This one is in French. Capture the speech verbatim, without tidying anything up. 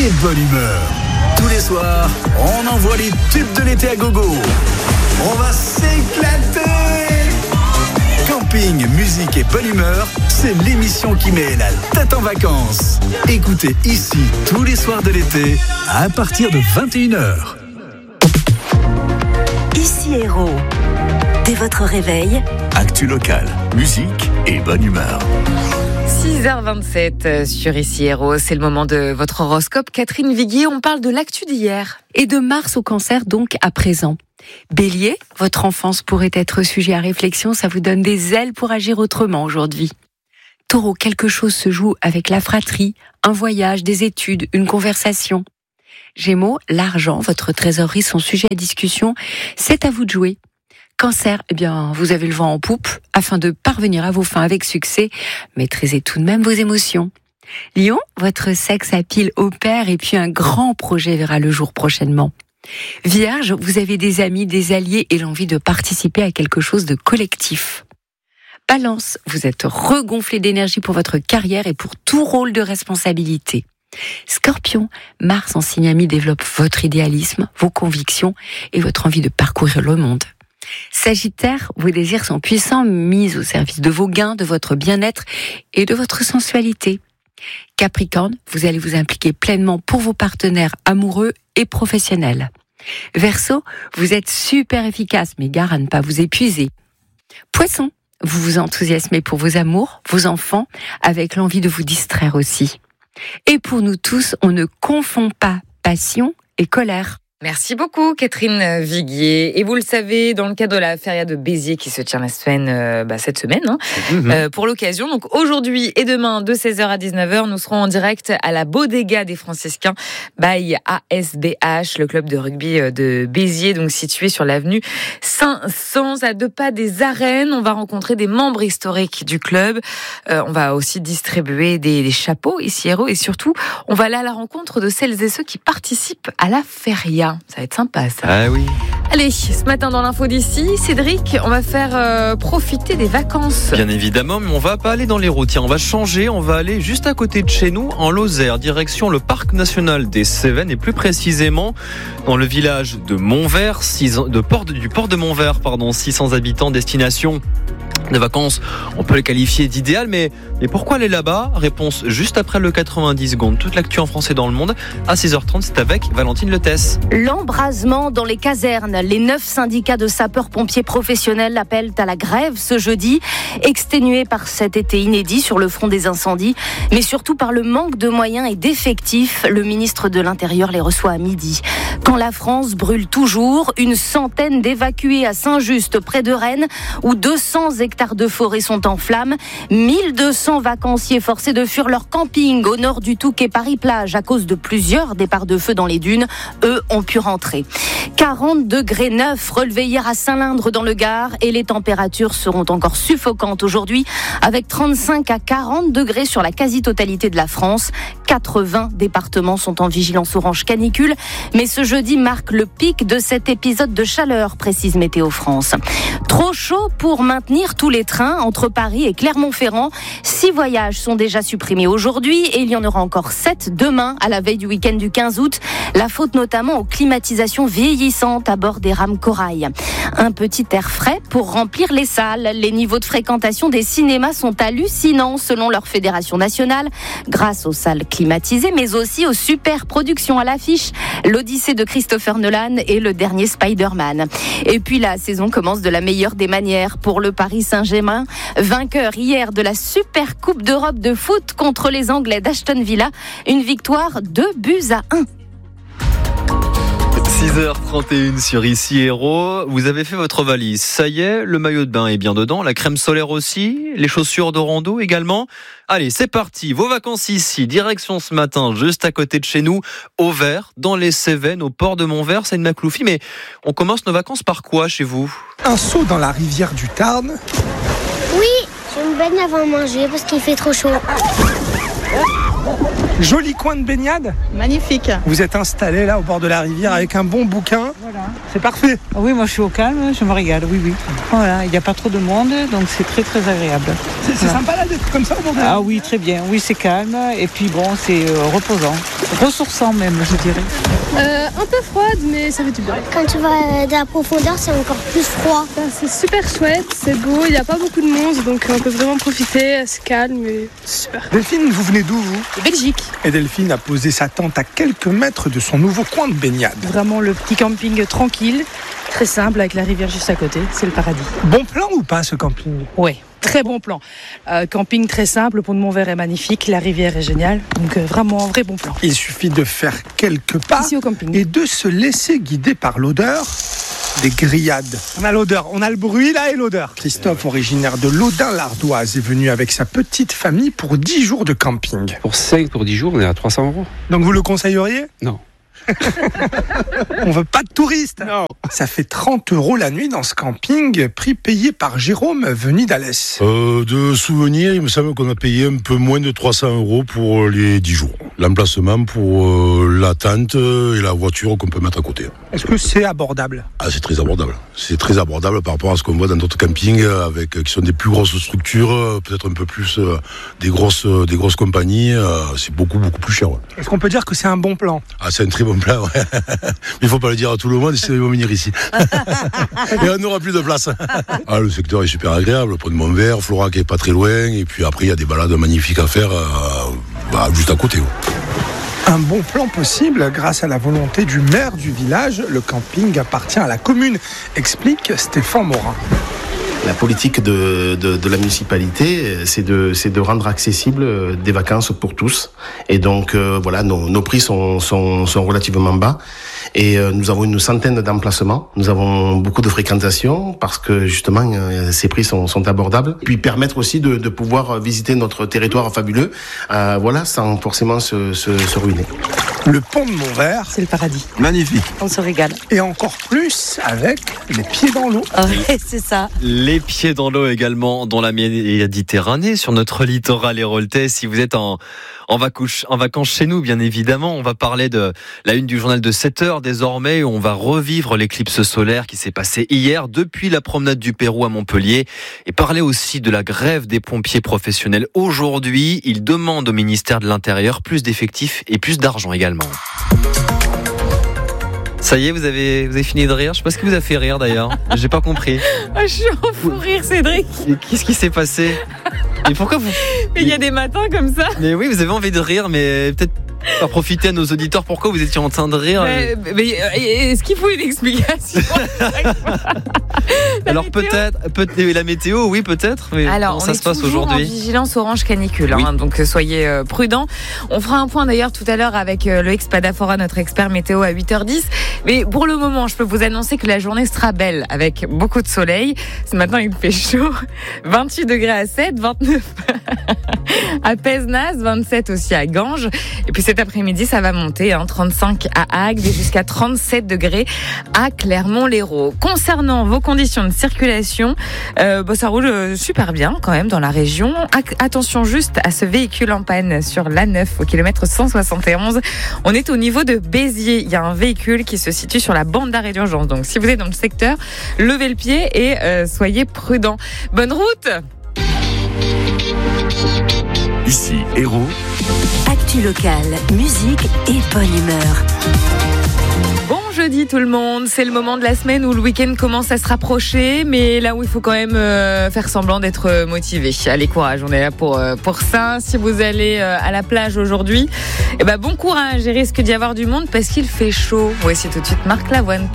et bonne humeur. Tous les soirs, on envoie les tubes de l'été à gogo. On va s'éclater. Camping, musique et bonne humeur, c'est l'émission qui met la tête en vacances. Écoutez ici tous les soirs de l'été à partir de vingt et une heures. Ici Héros. Dès votre réveil, actu locale, musique et bonne humeur. six heures vingt-sept sur Ici Héros, c'est le moment de votre horoscope. Catherine Viguier, on parle de l'actu d'hier. Et de Mars au Cancer donc à présent. Bélier, votre enfance pourrait être sujet à réflexion, ça vous donne des ailes pour agir autrement aujourd'hui. Taureau, quelque chose se joue avec la fratrie, un voyage, des études, une conversation. Gémeaux, l'argent, votre trésorerie sont sujets à discussion, c'est à vous de jouer. Cancer, eh bien, vous avez le vent en poupe. Afin de parvenir à vos fins avec succès, maîtrisez tout de même vos émotions. Lion, votre sexe à pile opère et puis un grand projet verra le jour prochainement. Vierge, vous avez des amis, des alliés et l'envie de participer à quelque chose de collectif. Balance, vous êtes regonflé d'énergie pour votre carrière et pour tout rôle de responsabilité. Scorpion, Mars en signe ami développe votre idéalisme, vos convictions et votre envie de parcourir le monde. Sagittaire, vos désirs sont puissants, mis au service de vos gains, de votre bien-être et de votre sensualité. Capricorne, vous allez vous impliquer pleinement pour vos partenaires amoureux et professionnels. Verseau, vous êtes super efficace, mais gare à ne pas vous épuiser. Poisson, vous vous enthousiasmez pour vos amours, vos enfants, avec l'envie de vous distraire aussi. Et pour nous tous, on ne confond pas passion et colère. Merci beaucoup Catherine Viguier. Et vous le savez, dans le cadre de la feria de Béziers qui se tient la semaine, euh, bah, cette semaine, hein, mmh. euh, pour l'occasion. Donc aujourd'hui et demain de seize heures à dix-neuf heures, nous serons en direct à la Bodega des Franciscains by A S B H, le club de rugby de Béziers, donc situé sur l'avenue Saint-Saëns, à deux pas des arènes. On va rencontrer des membres historiques du club. Euh, on va aussi distribuer des, des chapeaux ici Héros et surtout, on va aller à la rencontre de celles et ceux qui participent à la feria. Ça va être sympa, ça. Ah oui. Allez, ce matin dans l'info d'ici, Cédric, on va faire euh, profiter des vacances. Bien évidemment, mais on va pas aller dans les routes. Tiens, on va changer. On va aller juste à côté de chez nous, en Lozère, direction le parc national des Cévennes et plus précisément dans le village de Montvert, six, de port, du port de Montvert, pardon, six cents habitants, destination de vacances, on peut le qualifier d'idéal, mais, mais pourquoi aller là-bas ? Réponse juste après le quatre-vingt-dix secondes. Toute l'actu en français dans le monde, à six heures trente, c'est avec Valentine Letès. L'embrasement dans les casernes. Les neuf syndicats de sapeurs-pompiers professionnels appellent à la grève ce jeudi, exténués par cet été inédit sur le front des incendies, mais surtout par le manque de moyens et d'effectifs. Le ministre de l'Intérieur les reçoit à midi. Quand la France brûle toujours, une centaine d'évacués à Saint-Just, près de Rennes, où deux cents hectares de forêt sont en flammes. mille deux cents vacanciers forcés de fuir leur camping au nord du Touquet Paris-Plage à cause de plusieurs départs de feu dans les dunes. Eux ont pu rentrer. quarante degrés neuf relevés hier à Saint-Lindre dans le Gard et les températures seront encore suffocantes aujourd'hui avec trente-cinq à quarante degrés sur la quasi-totalité de la France. quatre-vingts départements sont en vigilance orange canicule, mais ce jeudi marque le pic de cet épisode de chaleur, précise Météo France. Trop chaud pour maintenir tous les trains entre Paris et Clermont-Ferrand. Six voyages sont déjà supprimés aujourd'hui et il y en aura encore sept demain à la veille du week-end du quinze août. La faute notamment aux climatisations vieillissantes à bord des rames Corail. Un petit air frais pour remplir les salles. Les niveaux de fréquentation des cinémas sont hallucinants selon leur fédération nationale, grâce aux salles climatisées mais aussi aux super productions à l'affiche. L'Odyssée de Christopher Nolan et le dernier Spider-Man. Et puis la saison commence de la meilleure des manières pour le Paris Saint-Germain, vainqueur hier de la Super Coupe d'Europe de foot contre les Anglais d'Aston Villa. Une victoire deux buts à un. six heures trente et une sur Ici Héros. Vous avez fait votre valise. Ça y est, le maillot de bain est bien dedans, la crème solaire aussi, les chaussures de rando également. Allez, c'est parti. Vos vacances ici. Direction ce matin, juste à côté de chez nous, au Vert, dans les Cévennes, au port de Montvert. C'est une Macloufi, mais on commence nos vacances par quoi chez vous ? Un saut dans la rivière du Tarn. Oui, je me baigne avant de manger parce qu'il fait trop chaud. Joli coin de baignade. Magnifique. Vous êtes installé là au bord de la rivière avec un bon bouquin. Voilà. C'est parfait. Oui, moi je suis au calme, je me régale, oui, oui. Voilà, il n'y a pas trop de monde, donc c'est très très agréable. C'est, c'est voilà. sympa là d'être comme ça au bord de la rivière. Ah oui, très bien. Oui, c'est calme et puis bon, c'est euh, reposant. ressourçant même, je dirais. Euh, un peu froide, mais ça fait du bien. Quand tu vas de la profondeur, c'est encore plus froid. Ben, c'est super chouette, c'est beau, il n'y a pas beaucoup de monde, donc on peut vraiment profiter, c'est calme et c'est super. Delphine, vous venez d'où, vous ? De Belgique. Et Delphine a posé sa tente à quelques mètres de son nouveau coin de baignade. Vraiment le petit camping tranquille, très simple, avec la rivière juste à côté, c'est le paradis. Bon plan ou pas, ce camping ? Oui, très bon plan. Euh, camping très simple, le pont de Montvert est magnifique, la rivière est géniale, donc euh, vraiment un vrai bon plan. Il suffit de faire quelques pas Ici au camping. et de se laisser guider par l'odeur des grillades. On a l'odeur, on a le bruit là et l'odeur. Christophe, originaire de Laudun-l'Ardoise, est venu avec sa petite famille pour dix jours de camping. Pour cinq, pour dix jours, on est à trois cents euros. Donc vous le conseilleriez ? Non. On veut pas de touristes. Non. Ça fait trente euros la nuit dans ce camping, prix payé par Jérôme, venu d'Alès. Euh, de souvenir, il me semble qu'on a payé un peu moins de trois cents euros pour les dix jours. L'emplacement pour euh, la tente et la voiture qu'on peut mettre à côté. Est-ce que c'est abordable ? Ah, c'est très abordable. C'est très abordable par rapport à ce qu'on voit dans d'autres campings, avec qui sont des plus grosses structures, peut-être un peu plus euh, des grosses, euh, des grosses compagnies. Euh, c'est beaucoup, beaucoup plus cher. Ouais. Est-ce qu'on peut dire que c'est un bon plan ? Ah, c'est un très bon plan, ouais. Mais il faut pas le dire à tout le monde, sinon ils vont venir ici. Et on n'aura plus de place. Ah, le secteur est super agréable, le pont de Montvert, Florac est pas très loin, et puis après il y a des balades magnifiques à faire euh, bah, juste à côté. Ouais. Un bon plan possible grâce à la volonté du maire du village. Le camping appartient à la commune, explique Stéphane Morin. La politique de, de, de la municipalité, c'est de, c'est de rendre accessible des vacances pour tous. Et donc, euh, voilà, nos, nos prix sont, sont, sont relativement bas. Et euh, nous avons une centaine d'emplacements. Nous avons beaucoup de fréquentation parce que, justement, euh, ces prix sont, sont abordables. Puis permettre aussi de, de pouvoir visiter notre territoire fabuleux, euh, voilà, sans forcément se, se, se ruiner. Le pont de Montvert, c'est le paradis. Magnifique. On se régale. Et encore plus avec les pieds dans l'eau. Ouais, c'est ça. Les pieds dans l'eau également dans la Méditerranée, sur notre littoral héroltais. Si vous êtes en, en, vacances, en vacances chez nous, bien évidemment, on va parler de la une du journal de sept heures désormais, où on va revivre l'éclipse solaire qui s'est passée hier depuis la promenade du Pérou à Montpellier, et parler aussi de la grève des pompiers professionnels. Aujourd'hui, ils demandent au ministère de l'Intérieur plus d'effectifs et plus d'argent également. Ça y est, vous avez, vous avez fini de rire. Je sais pas ce qui vous a fait rire d'ailleurs. J'ai pas compris. Oh, je suis en fou rire, Cédric. Qu'est-ce qui s'est passé ? Et pourquoi vous... Mais il y a des matins comme ça. Mais oui, vous avez envie de rire, mais peut-être pas profiter à nos auditeurs. Pourquoi vous étiez en train de rire ? Mais, mais est-ce qu'il faut une explication ? Alors météo peut-être, peut-être la météo, oui peut-être. Mais alors, comment on ça est se passe toujours aujourd'hui ? En vigilance orange canicule, oui. hein, donc soyez euh, prudents. On fera un point d'ailleurs tout à l'heure avec euh, Loïc Spadafora, notre expert météo à huit heures dix. Mais pour le moment, je peux vous annoncer que la journée sera belle avec beaucoup de soleil. Ce matin, il fait chaud. vingt-huit degrés à Sète, vingt-neuf à Pézenas, vingt-sept aussi à Ganges. Et puis cet après-midi, ça va monter, hein, trente-cinq à Agde et jusqu'à trente-sept degrés à Clermont-Lérault. Concernant vos conditions de circulation, euh, bah, ça roule super bien quand même dans la région. Attention juste à ce véhicule en panne sur l'A neuf au kilomètre cent soixante et onze. On est au niveau de Béziers. Il y a un véhicule qui se situe sur la bande d'arrêt d'urgence. Donc si vous êtes dans le secteur, levez le pied et euh, soyez prudents. Bonne route! Ici, Héros. Actu locale, musique et bonne humeur. Bon jeudi tout le monde, c'est le moment de la semaine où le week-end commence à se rapprocher, mais là où il faut quand même euh, faire semblant d'être motivé. Allez, courage, on est là pour, euh, pour ça. Si vous allez euh, à la plage aujourd'hui, eh ben, bon courage, il risque d'y avoir du monde parce qu'il fait chaud. Voici tout de suite Marc Lavoine.